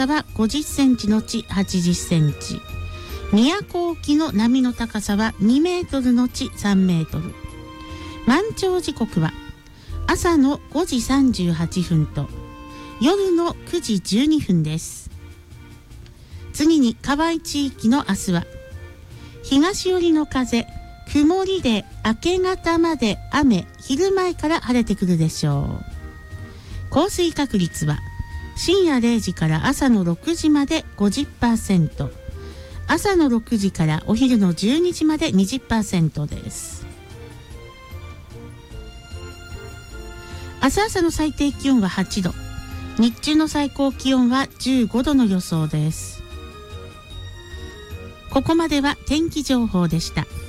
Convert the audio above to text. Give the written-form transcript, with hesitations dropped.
さは50センチのち80センチ。宮古沖の波の高さは2メートルのち3メートル。満潮時刻は朝の5時38分と夜の9時12分です。次に河合地域の明日は東寄りの風、曇りで明け方まで雨、昼前から晴れてくるでしょう。降水確率は深夜0時から朝の6時まで 50%、朝の6時からお昼の12時まで 20% です。明日朝の最低気温は8度、日中の最高気温は15度の予想です。ここまでは天気情報でした。